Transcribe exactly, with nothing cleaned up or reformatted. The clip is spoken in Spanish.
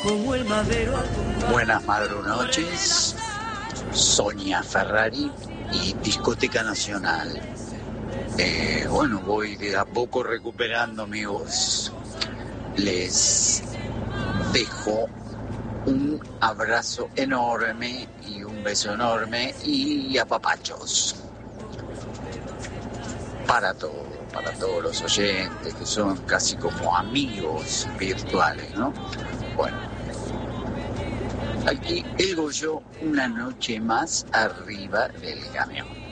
Buenas madrunoches, Sonia Ferrari y Discoteca Nacional. Eh, bueno, voy de a poco recuperando mi voz. Les dejo un abrazo enorme y un beso enorme y apapachos para todos, para todos los oyentes que son casi como amigos virtuales, ¿no? Bueno, aquí el Goyo, una noche más arriba del camión.